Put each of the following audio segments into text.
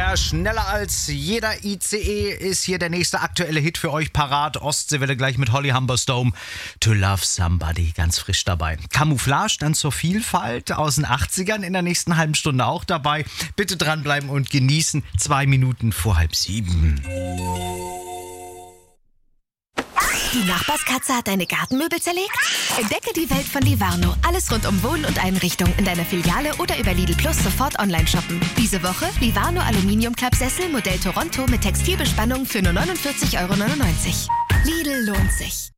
Feuerwehr, schneller als jeder ICE ist hier der nächste aktuelle Hit für euch parat. Ostseewelle gleich mit Holly Humberstone. To Love Somebody, ganz frisch dabei. Camouflage dann zur Vielfalt aus den 80ern in der nächsten halben Stunde auch dabei. Bitte dranbleiben und genießen. 2 Minuten vor 6:30. Die Nachbarskatze hat deine Gartenmöbel zerlegt? Entdecke die Welt von Livarno. Alles rund um Wohn- und Einrichtung in deiner Filiale oder über Lidl Plus sofort online shoppen. Diese Woche Livarno Aluminiumklappsessel Modell Toronto mit Textilbespannung für nur 49,99 €. Lidl lohnt sich.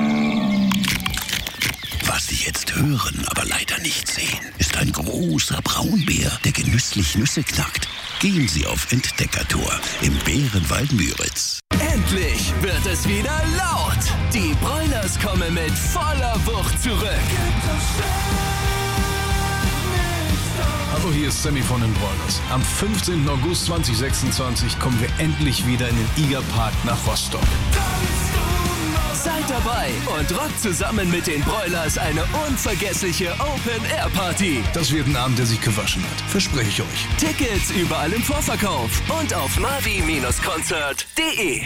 Was Sie jetzt hören, aber leider nicht sehen, ist ein großer Braunbär, der genüsslich Nüsse knackt. Gehen Sie auf Entdeckertour im Bärenwald Müritz. Endlich wird es wieder laut. Die Broilers kommen mit voller Wucht zurück. Hallo, hier ist Sammy von den Broilers. Am 15. August 2026 kommen wir endlich wieder in den Igerpark nach Rostock. Seid dabei und rockt zusammen mit den Broilers eine unvergessliche Open-Air-Party. Das wird ein Abend, der sich gewaschen hat. Verspreche ich euch. Tickets überall im Vorverkauf und auf mavi-concert.de.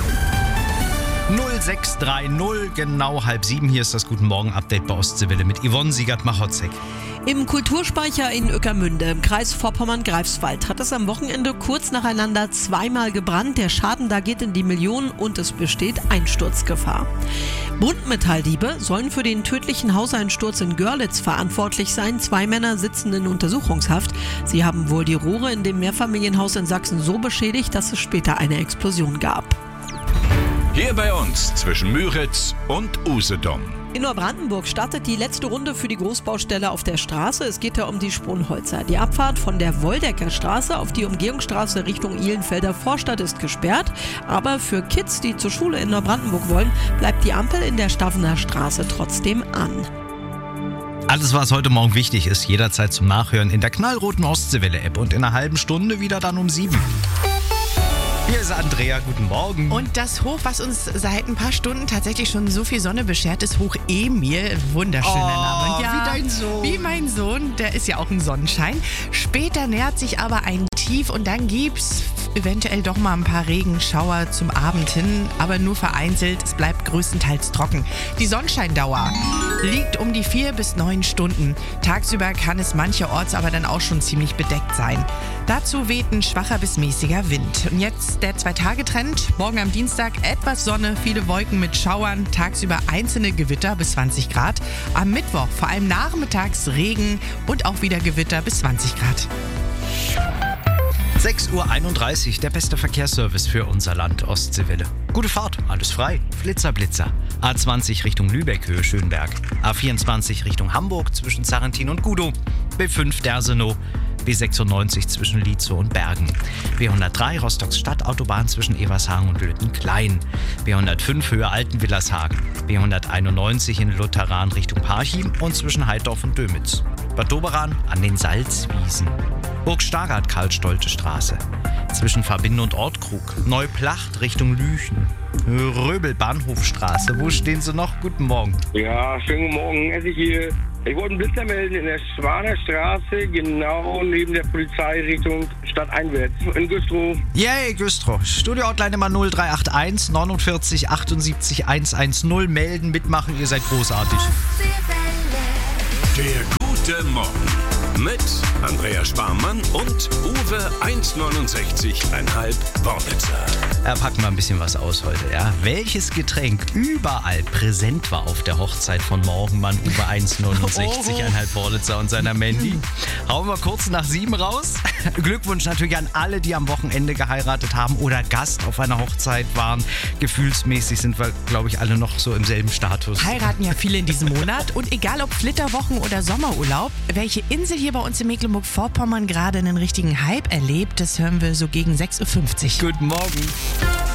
0630, genau 6:30. Hier ist das Guten Morgen Update bei Ostseewelle mit Yvonne Siegert-Machotzek. Im Kulturspeicher in Ueckermünde im Kreis Vorpommern-Greifswald hat es am Wochenende kurz nacheinander zweimal gebrannt. Der Schaden da geht in die Millionen und es besteht Einsturzgefahr. Buntmetalldiebe sollen für den tödlichen Hauseinsturz in Görlitz verantwortlich sein. 2 Männer sitzen in Untersuchungshaft. Sie haben wohl die Rohre in dem Mehrfamilienhaus in Sachsen so beschädigt, dass es später eine Explosion gab. Hier bei uns zwischen Müritz und Usedom. In Neubrandenburg startet die letzte Runde für die Großbaustelle auf der Straße. Es geht ja um die Sponholzer. Die Abfahrt von der Woldecker Straße auf die Umgehungsstraße Richtung Ihlenfelder Vorstadt ist gesperrt. Aber für Kids, die zur Schule in Neubrandenburg wollen, bleibt die Ampel in der Staffener Straße trotzdem an. Alles, was heute Morgen wichtig ist, jederzeit zum Nachhören in der knallroten Ostseewelle-App und in einer halben Stunde wieder dann um 7. Hier ist Andrea, guten Morgen. Und das Hoch, was uns seit ein paar Stunden tatsächlich schon so viel Sonne beschert, ist Hoch Emil. Wunderschöner Name. Ja, wie dein Sohn. Wie mein Sohn, der ist ja auch ein Sonnenschein. Später nähert sich aber ein Tief und dann gibt's eventuell doch mal ein paar Regenschauer zum Abend hin, aber nur vereinzelt. Es bleibt größtenteils trocken. Die Sonnenscheindauer liegt um die 4 bis 9 Stunden. Tagsüber kann es mancherorts aber dann auch schon ziemlich bedeckt sein. Dazu weht ein schwacher bis mäßiger Wind. Und jetzt der 2-Tage-Trend. Morgen am Dienstag etwas Sonne, viele Wolken mit Schauern, tagsüber einzelne Gewitter bis 20 Grad. Am Mittwoch vor allem nachmittags Regen und auch wieder Gewitter bis 20 Grad. 6:31 Uhr, der beste Verkehrsservice für unser Land Ostseewelle. Gute Fahrt, alles frei. Flitzer, Blitzer. A20 Richtung Lübeck, Höhe Schönberg. A24 Richtung Hamburg zwischen Sarrentin und Gudow. B5 Dersenow. B96 zwischen Lietzow und Bergen. B103 Rostocks Stadtautobahn zwischen Evershagen und Löttenklein. B105 Höhe Altenwillershagen. B191 in Lutheran Richtung Parchim und zwischen Heidorf und Dömitz. Bad Doberan an den Salzwiesen. Burg Stargard Karl-Stolte Straße. Zwischen Verbinde und Ortkrug. Neuplacht Richtung Lüchen. Röbel Bahnhofstraße. Wo stehen Sie noch? Guten Morgen. Ja, schönen guten Morgen. Ich wollte einen Blitzer melden in der Schwaner Straße, genau neben der Polizei Richtung Stadteinwärts in Güstrow. Yay, Güstrow. Studio-Hotline immer 0381 49 78 110. Melden, mitmachen, ihr seid großartig. Der gute Morgen mit Andrea Sparmann und Uwe 1,69,5 Worblitzer. Packen wir ein bisschen was aus heute, ja. Welches Getränk überall präsent war auf der Hochzeit von Morgenmann Uwe 1,69,5 Worblitzer und seiner Mandy? Hauen wir kurz nach 7 raus. Glückwunsch natürlich an alle, die am Wochenende geheiratet haben oder Gast auf einer Hochzeit waren. Gefühlsmäßig sind wir, glaube ich, alle noch so im selben Status. Heiraten ja viele in diesem Monat und egal ob Flitterwochen oder Sommerurlaub, welche Insel hier bei uns in Mecklenburg-Vorpommern gerade einen richtigen Hype erlebt, das hören wir so gegen 6:50 Uhr. Guten Morgen.